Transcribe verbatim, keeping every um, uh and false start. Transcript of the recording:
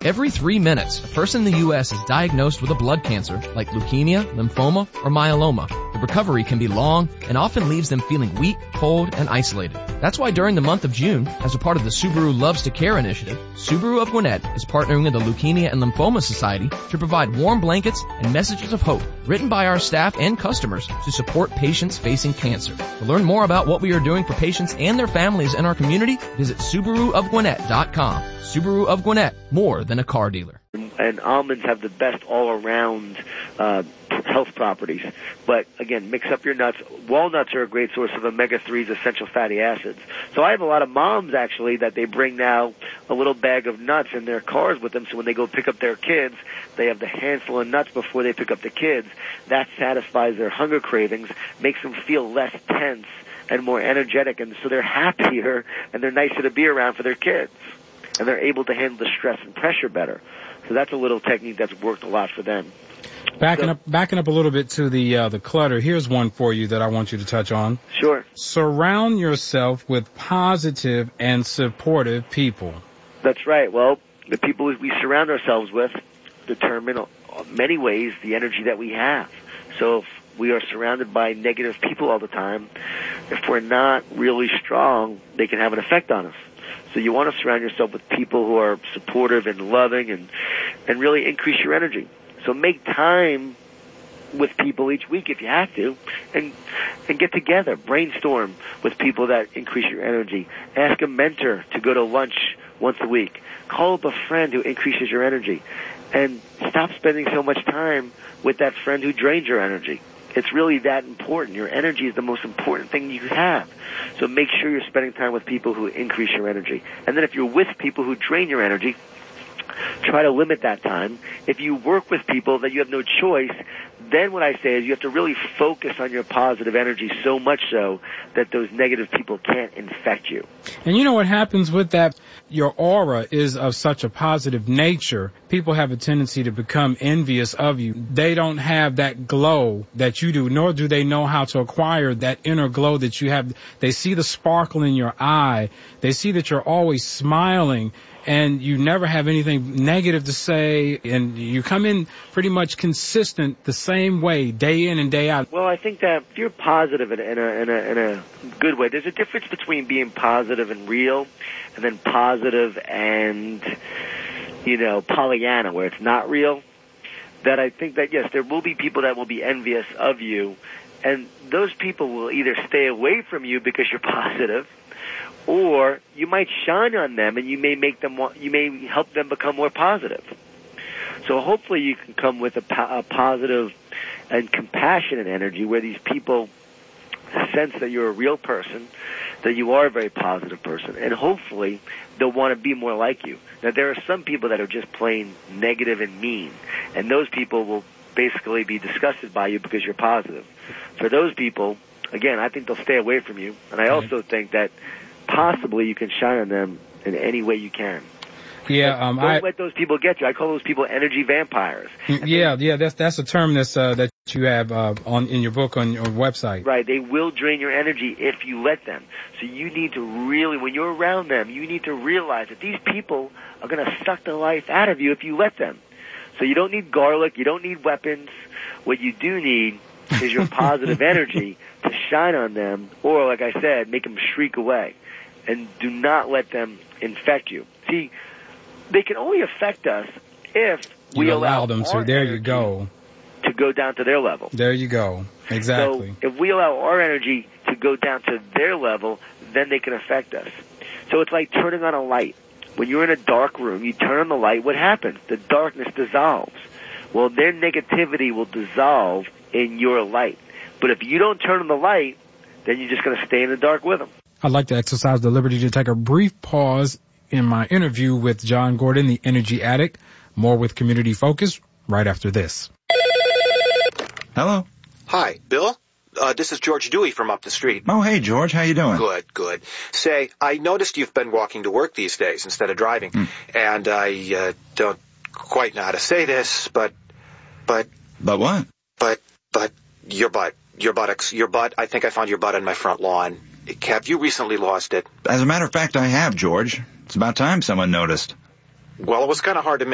Every three minutes, a person in the U S is diagnosed with a blood cancer like leukemia, lymphoma, or myeloma. The recovery can be long and often leaves them feeling weak, cold, and isolated. That's why during the month of June, as a part of the Subaru Loves to Care initiative, Subaru of Gwinnett is partnering with the Leukemia and Lymphoma Society to provide warm blankets and messages of hope written by our staff and customers to support patients facing cancer. To learn more about what we are doing for patients and their families in our community, visit Subaru of Gwinnett dot com. Subaru of Gwinnett, more than a car dealer. And almonds have the best all-around uh, health properties. But, again, mix up your nuts. Walnuts are a great source of omega threes, essential fatty acids. So I have a lot of moms, actually, that they bring now a little bag of nuts in their cars with them, so when they go pick up their kids, they have the handful of nuts before they pick up the kids. That satisfies their hunger cravings, makes them feel less tense and more energetic, and so they're happier and they're nicer to be around for their kids. And they're able to handle the stress and pressure better. So that's a little technique that's worked a lot for them. Backing so, up, backing up a little bit to the uh, the clutter. Here's one for you that I want you to touch on. Sure. Surround yourself with positive and supportive people. That's right. Well, the people we surround ourselves with determine, in many ways, the energy that we have. So if we are surrounded by negative people all the time, if we're not really strong, they can have an effect on us. So you want to surround yourself with people who are supportive and loving and, and really increase your energy. So make time with people each week if you have to, and and get together, brainstorm with people that increase your energy. Ask a mentor to go to lunch once a week. Call up a friend who increases your energy. And stop spending so much time with that friend who drains your energy. It's really that important. Your energy is the most important thing you have. So make sure you're spending time with people who increase your energy. And then if you're with people who drain your energy, try to limit that time. If you work with people that you have no choice, then what I say is you have to really focus on your positive energy so much so that those negative people can't infect you. And you know what happens with that? Your aura is of such a positive nature. People have a tendency to become envious of you. They don't have that glow that you do, nor do they know how to acquire that inner glow that you have. They see the sparkle in your eye. They see that you're always smiling, and you never have anything negative to say, and you come in pretty much consistent the same way, day in and day out. Well, I think that if you're positive in a, in a, in a, in a good way, there's a difference between being positive and real, and then positive and, you know, Pollyanna, where it's not real. That I think that, yes, there will be people that will be envious of you, and those people will either stay away from you because you're positive, or you might shine on them and you may make them, you may help them become more positive. So hopefully you can come with a, po- a positive and compassionate energy where these people sense that you're a real person, that you are a very positive person, and hopefully they'll want to be more like you. Now, there are some people that are just plain negative and mean, and those people will basically be disgusted by you because you're positive. For those people, again, I think they'll stay away from you, and I also think that possibly you can shine on them in any way you can. Yeah, um, don't I, let those people get you. I call those people energy vampires. Yeah, yeah, that's that's a term that's uh, that you have uh, on in your book on your website. Right, they will drain your energy if you let them. So you need to really, when you're around them, you need to realize that these people are going to suck the life out of you if you let them. So you don't need garlic, you don't need weapons. What you do need is your positive energy to shine on them, or like I said, make them shriek away. And do not let them infect you. See, they can only affect us if we you allow, allow them to. There you go. To go down to their level. There you go. Exactly. So if we allow our energy to go down to their level, then they can affect us. So it's like turning on a light. When you're in a dark room, you turn on the light, what happens? The darkness dissolves. Well, their negativity will dissolve in your light. But if you don't turn on the light, then you're just going to stay in the dark with them. I'd like to exercise the liberty to take a brief pause in my interview with John Gordon, the Energy Addict. More with Community Focus right after this. Hello. Hi, Bill. Uh, this is George Dewey from up the street. Oh, hey, George. How you doing? Good, good. Say, I noticed you've been walking to work these days instead of driving. Mm. And I uh, don't quite know how to say this, but... But... But what? But, but, your butt. Your buttocks. Your butt. I think I found your butt on my front lawn. Have you recently lost it? As a matter of fact, I have, George. It's about time someone noticed. Well, it was kind of hard to